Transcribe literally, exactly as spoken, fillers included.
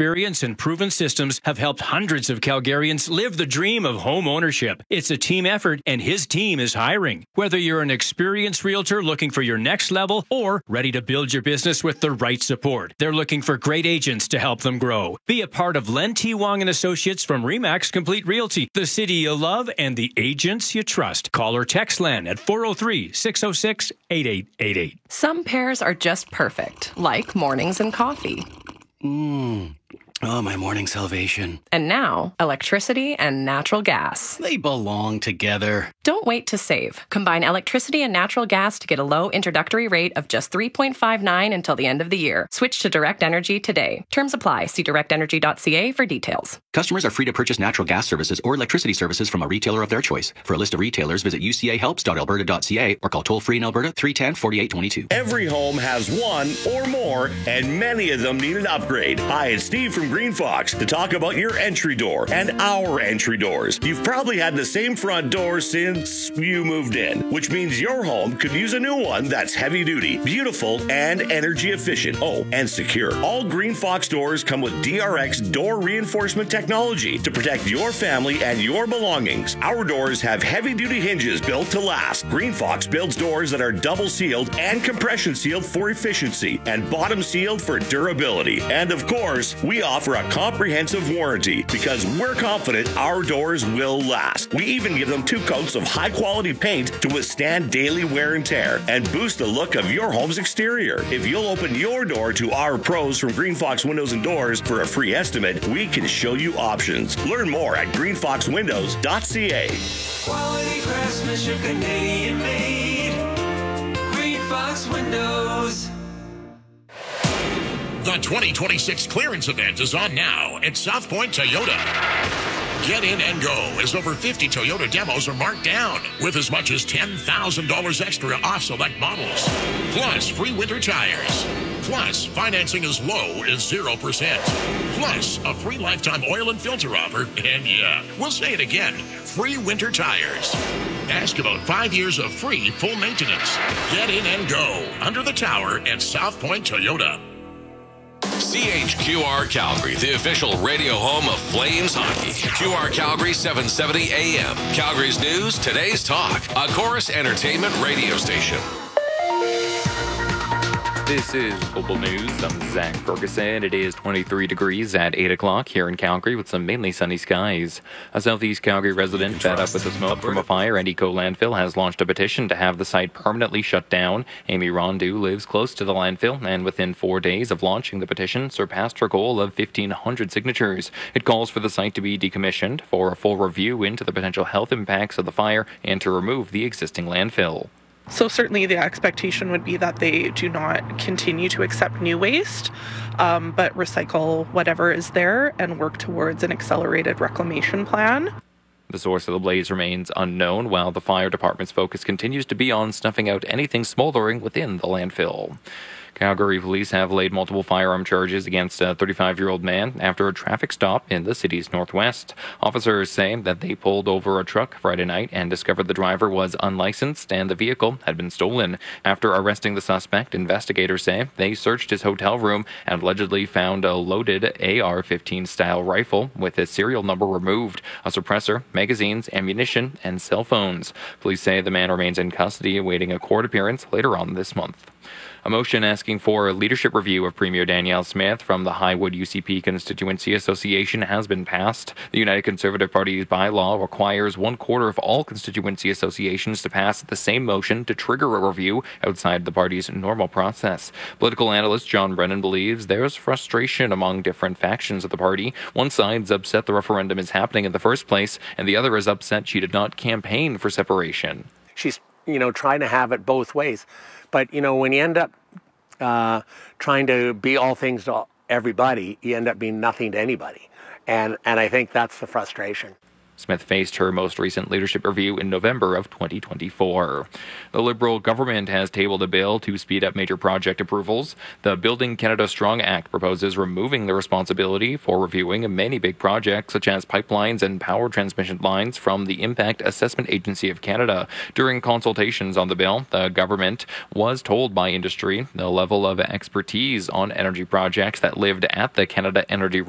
experience and proven systems have helped hundreds of Calgarians live the dream of home ownership. It's a team effort, and his team is hiring. Whether you're an experienced realtor looking for your next level or ready to build your business with the right support, they're looking for great agents to help them grow. Be a part of Len T. Wong and Associates from Remax Complete Realty, the city you love and the agents you trust. Call or text Len at four oh three, six oh six, eight eight eight eight. Some pairs are just perfect, like mornings and coffee. Mmm. Oh, my morning salvation. And now, electricity and natural gas. They belong together. Don't wait to save. Combine electricity and natural gas to get a low introductory rate of just three point five nine until the end of the year. Switch to Direct Energy today. Terms apply. See direct energy dot c a for details. Customers are free to purchase natural gas services or electricity services from a retailer of their choice. For a list of retailers, visit u c a helps dot alberta dot c a or call toll-free in Alberta three one zero, four eight two two. Every home has one or more, and many of them need an upgrade. Hi, it's Steve from Green Fox to talk about your entry door and our entry doors. You've probably had the same front door since you moved in, which means your home could use a new one that's heavy duty, beautiful, and energy efficient. Oh, and secure. All Green Fox doors come with D R X door reinforcement technology to protect your family and your belongings. Our doors have heavy duty hinges built to last. Green Fox builds doors that are double sealed and compression sealed for efficiency and bottom sealed for durability. And of course, we offer a comprehensive warranty because we're confident our doors will last. We even give them two coats of high quality paint to withstand daily wear and tear and boost the look of your home's exterior. If you'll open your door to our pros from Green Fox Windows and Doors for a free estimate, we can show you options. Learn more at green fox windows dot c a. Quality craftsmanship, Canadian made. Green Fox Windows. The twenty twenty-six clearance event is on now at South Point Toyota. Get in and go as over fifty Toyota demos are marked down with as much as ten thousand dollars extra off select models. Plus free winter tires. Plus financing as low as zero percent. Plus a free lifetime oil and filter offer. And yeah, we'll say it again, free winter tires. Ask about five years of free full maintenance. Get in and go under the tower at South Point Toyota. C H Q R Calgary, the official radio home of Flames hockey. Q R Calgary seven seventy A M. Calgary's news, today's talk. A Chorus Entertainment radio station. This is Global News. I'm Zach Ferguson. It is twenty-three degrees at eight o'clock here in Calgary with some mainly sunny skies. A Southeast Calgary resident fed up with the smoke from a fire at Eco Landfill has launched a petition to have the site permanently shut down. Amy Rondu lives close to the landfill and within four days of launching the petition surpassed her goal of fifteen hundred signatures. It calls for the site to be decommissioned, for a full review into the potential health impacts of the fire, and to remove the existing landfill. So certainly the expectation would be that they do not continue to accept new waste, um, but recycle whatever is there and work towards an accelerated reclamation plan. The source of the blaze remains unknown, while the fire department's focus continues to be on snuffing out anything smoldering within the landfill. Calgary police have laid multiple firearm charges against a thirty-five-year-old man after a traffic stop in the city's northwest. Officers say that they pulled over a truck Friday night and discovered the driver was unlicensed and the vehicle had been stolen. After arresting the suspect, investigators say they searched his hotel room and allegedly found a loaded A R fifteen style rifle with its serial number removed, a suppressor, magazines, ammunition, and cell phones. Police say the man remains in custody awaiting a court appearance later on this month. A motion asking for a leadership review of Premier Danielle Smith from the Highwood U C P Constituency Association has been passed. The United Conservative Party's bylaw requires one quarter of all constituency associations to pass the same motion to trigger a review outside the party's normal process. Political analyst John Brennan believes there's frustration among different factions of the party. One side's upset the referendum is happening in the first place, and the other is upset she did not campaign for separation. She's, you know, trying to have it both ways. But, you know, when you end up uh, trying to be all things to everybody, you end up being nothing to anybody. And, and I think that's the frustration. Smith faced her most recent leadership review in November of twenty twenty-four. The Liberal government has tabled a bill to speed up major project approvals. The Building Canada Strong Act proposes removing the responsibility for reviewing many big projects, such as pipelines and power transmission lines, from the Impact Assessment Agency of Canada. During consultations on the bill, the government was told by industry the level of expertise on energy projects that lived at the Canada Energy